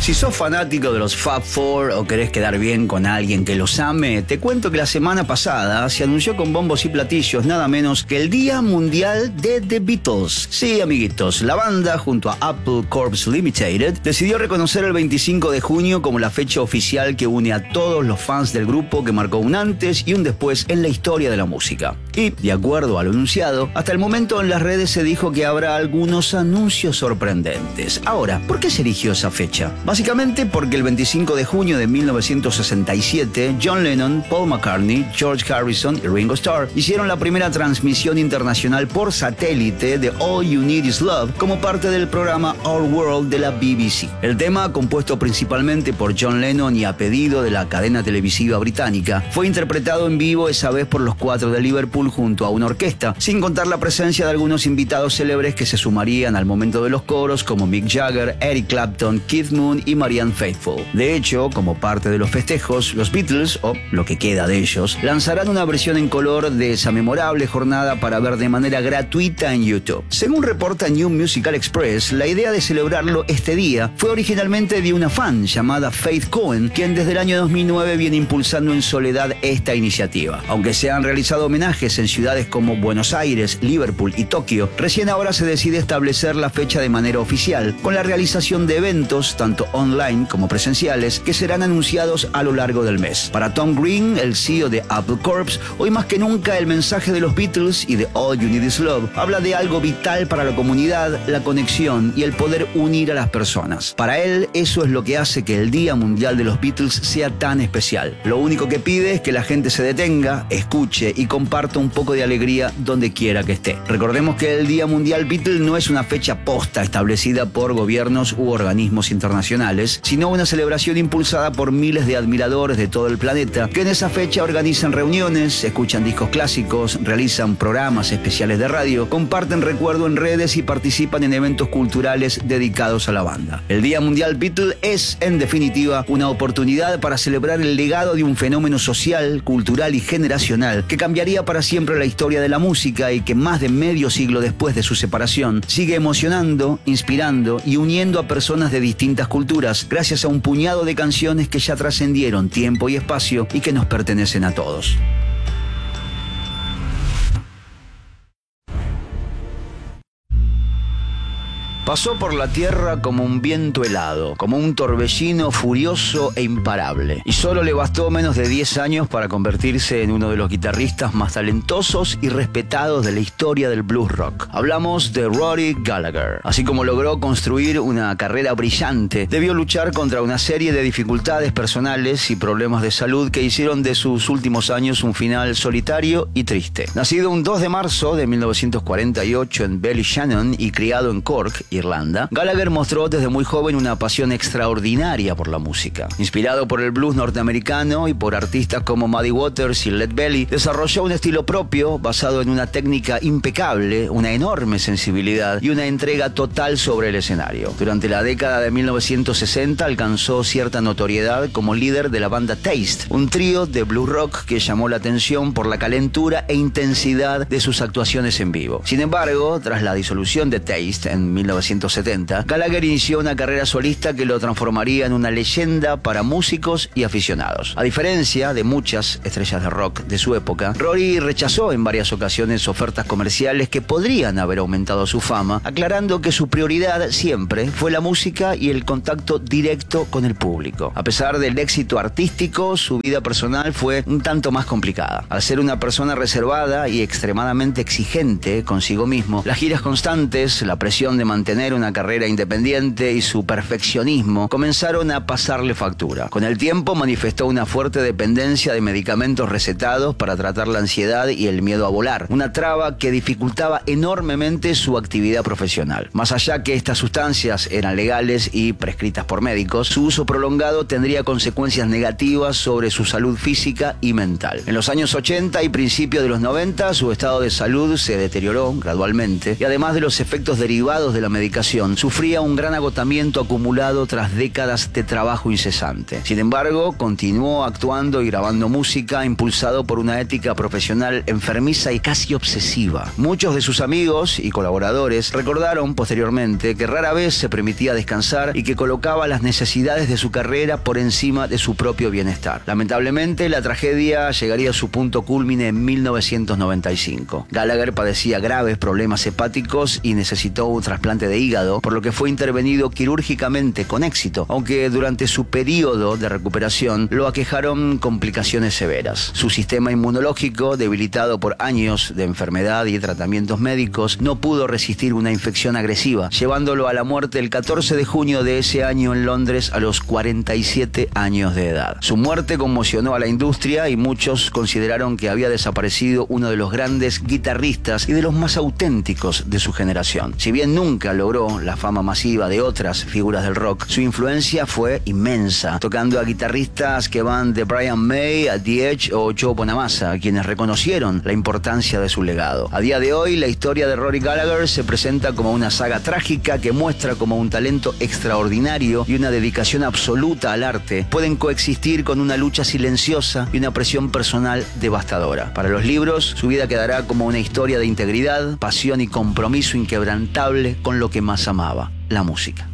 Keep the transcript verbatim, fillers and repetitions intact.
Si sos fanático de los Fab Four o querés quedar bien con alguien que los ame, te cuento que la semana pasada se anunció con bombos y platillos nada menos que el Día Mundial de The Beatles. Sí, amiguitos, la banda junto a Apple Corps Limited decidió reconocer el veinticinco de junio como la fecha oficial que une a todos los fans del grupo, que marcó un antes y un después en la historia de la música. Y, de acuerdo a lo anunciado, hasta el momento en las redes se dijo que habrá algunos anuncios sorprendentes. Ahora, ¿por qué se eligió esa fecha? Básicamente porque el veinticinco de junio de mil novecientos sesenta y siete, John Lennon, Paul McCartney, George Harrison y Ringo Starr hicieron la primera transmisión internacional por satélite de All You Need Is Love como parte del programa Our World de la B B C. El tema, compuesto principalmente por John Lennon y a pedido de la cadena televisiva británica, fue interpretado en vivo esa vez por los Cuatro de Liverpool junto a una orquesta, sin contar la presencia de algunos invitados célebres que se sumarían al momento de los coros, como Mick Jagger, Eric Clapton, Keith Moon y Marianne Faithfull. De hecho, como parte de los festejos, los Beatles, o lo que queda de ellos, lanzarán una versión en color de esa memorable jornada para ver de manera gratuita en YouTube. Según reporta New Musical Express, la idea de celebrarlo este día fue originalmente de una fan llamada Faith Cohen, quien desde el año dos mil nueve viene impulsando en soledad esta iniciativa. Aunque se han realizado homenajes en ciudades como Buenos Aires, Liverpool y Tokio, recién ahora se decide establecer la fecha de manera oficial, con la realización de eventos, tanto online como presenciales, que serán anunciados a lo largo del mes. Para Tom Green, el C E O de Apple Corps, hoy más que nunca el mensaje de los Beatles y de All You Need Is Love habla de algo vital para la comunidad, la conexión y el poder unir a las personas. Para él, eso es lo que hace que el Día Mundial de los Beatles sea tan especial. Lo único que pide es que la gente se detenga, escuche y comparta un poco de alegría donde quiera que esté. Recordemos que el Día Mundial Beatle no es una fecha posta establecida por gobiernos u organismos internacionales, sino una celebración impulsada por miles de admiradores de todo el planeta, que en esa fecha organizan reuniones, escuchan discos clásicos, realizan programas especiales de radio, comparten recuerdo en redes y participan en eventos culturales dedicados a la banda. El Día Mundial Beatle es, en definitiva, una oportunidad para celebrar el legado de un fenómeno social, cultural y generacional que cambiaría para siempre la historia de la música y que más de medio siglo después de su separación sigue emocionando, inspirando y uniendo a personas de distintas culturas gracias a un puñado de canciones que ya trascendieron tiempo y espacio y que nos pertenecen a todos. Pasó por la tierra como un viento helado, como un torbellino furioso e imparable. Y solo le bastó menos de diez años para convertirse en uno de los guitarristas más talentosos y respetados de la historia del blues rock. Hablamos de Rory Gallagher. Así como logró construir una carrera brillante, debió luchar contra una serie de dificultades personales y problemas de salud que hicieron de sus últimos años un final solitario y triste. Nacido un dos de marzo de mil novecientos cuarenta y ocho en Ballyshannon y criado en Cork, Irlanda, Gallagher mostró desde muy joven una pasión extraordinaria por la música. Inspirado por el blues norteamericano y por artistas como Muddy Waters y Led Belly, desarrolló un estilo propio basado en una técnica impecable, una enorme sensibilidad y una entrega total sobre el escenario. Durante la década de mil novecientos sesenta alcanzó cierta notoriedad como líder de la banda Taste, un trío de blues rock que llamó la atención por la calentura e intensidad de sus actuaciones en vivo. Sin embargo, tras la disolución de Taste en mil novecientos setenta, Gallagher inició una carrera solista que lo transformaría en una leyenda para músicos y aficionados. A diferencia de muchas estrellas de rock de su época, Rory rechazó en varias ocasiones ofertas comerciales que podrían haber aumentado su fama, aclarando que su prioridad siempre fue la música y el contacto directo con el público. A pesar del éxito artístico, su vida personal fue un tanto más complicada. Al ser una persona reservada y extremadamente exigente consigo mismo, las giras constantes, la presión de mantener una carrera independiente y su perfeccionismo comenzaron a pasarle factura. Con el tiempo manifestó una fuerte dependencia de medicamentos recetados para tratar la ansiedad y el miedo a volar, una traba que dificultaba enormemente su actividad profesional. Más allá que estas sustancias eran legales y prescritas por médicos, su uso prolongado tendría consecuencias negativas sobre su salud física y mental. En los años ochenta y principios de los noventa, su estado de salud se deterioró gradualmente y además de los efectos derivados de la medicina, medicación, sufría un gran agotamiento acumulado tras décadas de trabajo incesante. Sin embargo, continuó actuando y grabando música impulsado por una ética profesional enfermiza y casi obsesiva. Muchos de sus amigos y colaboradores recordaron posteriormente que rara vez se permitía descansar y que colocaba las necesidades de su carrera por encima de su propio bienestar. Lamentablemente, la tragedia llegaría a su punto culmine en mil novecientos noventa y cinco. Gallagher padecía graves problemas hepáticos y necesitó un trasplante de hígado, por lo que fue intervenido quirúrgicamente con éxito, aunque durante su periodo de recuperación lo aquejaron complicaciones severas. Su sistema inmunológico, debilitado por años de enfermedad y tratamientos médicos, no pudo resistir una infección agresiva, llevándolo a la muerte el catorce de junio de ese año en Londres a los cuarenta y siete años de edad. Su muerte conmocionó a la industria y muchos consideraron que había desaparecido uno de los grandes guitarristas y de los más auténticos de su generación. Si bien nunca logró la fama masiva de otras figuras del rock, su influencia fue inmensa, tocando a guitarristas que van de Brian May a The Edge o Joe Bonamassa, quienes reconocieron la importancia de su legado. A día de hoy, la historia de Rory Gallagher se presenta como una saga trágica que muestra cómo un talento extraordinario y una dedicación absoluta al arte pueden coexistir con una lucha silenciosa y una presión personal devastadora. Para los libros, su vida quedará como una historia de integridad, pasión y compromiso inquebrantable con lo que más amaba, la música.